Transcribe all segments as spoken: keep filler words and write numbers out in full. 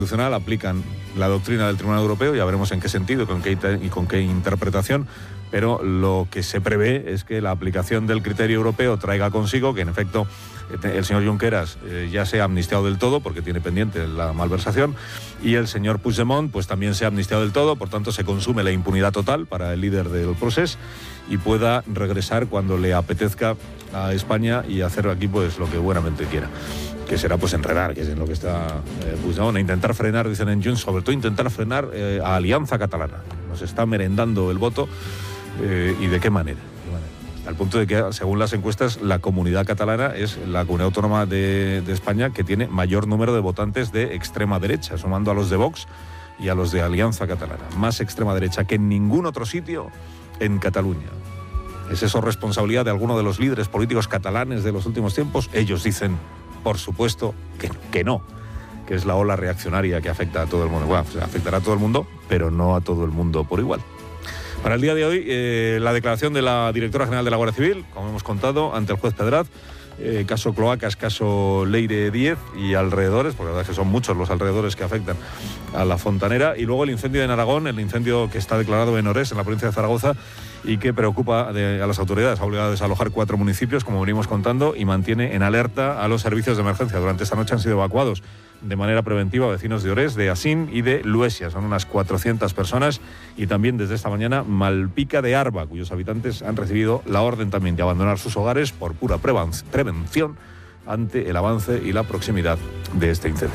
Constitucional aplican la doctrina del Tribunal Europeo, ya veremos en qué sentido y con qué, y con qué interpretación, pero lo que se prevé es que la aplicación del criterio europeo traiga consigo que, en efecto, el señor Junqueras eh, ya sea amnistiado del todo, porque tiene pendiente la malversación, y el señor Puigdemont pues también sea amnistiado del todo, por tanto se consume la impunidad total para el líder del Procés y pueda regresar cuando le apetezca a España y hacer aquí pues lo que buenamente quiera, que será pues enredar, que es en lo que está eh, Puigdemont, e intentar frenar, dicen en Junts, sobre todo intentar frenar eh, a Alianza Catalana. Nos está merendando el voto eh, y de qué manera. Al punto de que, según las encuestas, la comunidad catalana es la comunidad autónoma de, de España que tiene mayor número de votantes de extrema derecha, sumando a los de Vox y a los de Alianza Catalana. Más extrema derecha que en ningún otro sitio en Cataluña. ¿Es eso responsabilidad de alguno de los líderes políticos catalanes de los últimos tiempos? Ellos dicen, por supuesto, que, que no, que es la ola reaccionaria que afecta a todo el mundo. Bueno, pues afectará a todo el mundo, pero no a todo el mundo por igual. Para el día de hoy, eh, la declaración de la directora general de la Guardia Civil, como hemos contado, ante el juez Pedraz, eh, caso Cloacas, caso Leire diez y alrededores, porque la verdad es que son muchos los alrededores que afectan a la Fontanera, y luego el incendio en Aragón, el incendio que está declarado en Orés, en la provincia de Zaragoza, y que preocupa de, a las autoridades. Ha obligado a desalojar cuatro municipios, como venimos contando, y mantiene en alerta a los servicios de emergencia. Durante esta noche han sido evacuados de manera preventiva vecinos de Orés, de Asín y de Luesia. Son unas cuatrocientas personas, y también desde esta mañana Malpica de Arba, cuyos habitantes han recibido la orden también de abandonar sus hogares por pura prevención ante el avance y la proximidad de este incendio.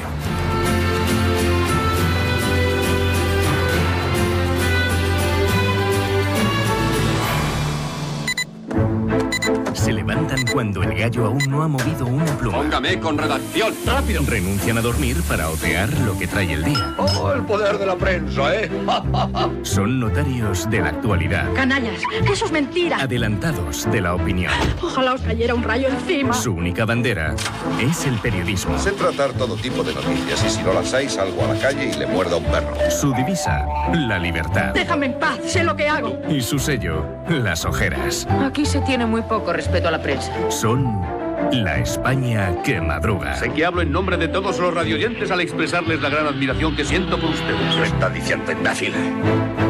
Se levantan cuando el gallo aún no ha movido una pluma. Póngame con redacción. ¡Rápido! Renuncian a dormir para otear lo que trae el día. ¡Oh, el poder de la prensa, eh! Son notarios de la actualidad. ¡Canallas! ¡Eso es mentira! Adelantados de la opinión. Ojalá os cayera un rayo encima. Su única bandera es el periodismo. Sé tratar todo tipo de noticias y si no las hay salgo a la calle y le muerdo a un perro. Su divisa, la libertad. Déjame en paz, sé lo que hago. Y su sello, las ojeras. Aquí se tiene muy poco respeto a la prensa. Son la España que madruga. Sé que hablo en nombre de todos los radioyentes al expresarles la gran admiración que siento por ustedes. Lo está diciendo imbécil.